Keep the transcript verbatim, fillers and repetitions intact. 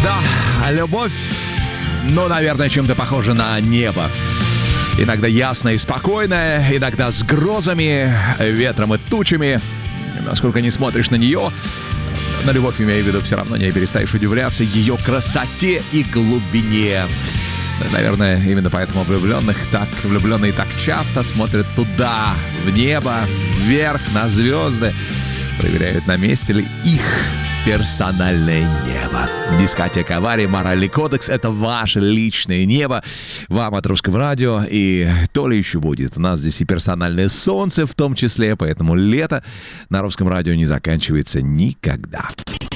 Да, любовь, ну, наверное, чем-то похожа на небо. Иногда ясное и спокойное, иногда с грозами, ветром и тучами. Насколько не смотришь на нее, на любовь, имею в виду, все равно не перестаешь удивляться ее красоте и глубине. Наверное, именно поэтому влюбленных так, влюбленные так часто смотрят туда, в небо, вверх, на звезды, проверяют, на месте ли их персональное небо. Дискотека аварии, моральный кодекс — это ваше личное небо. Вам от Русского радио. И то ли еще будет. У нас здесь и персональное солнце в том числе, поэтому лето на Русском радио не заканчивается никогда.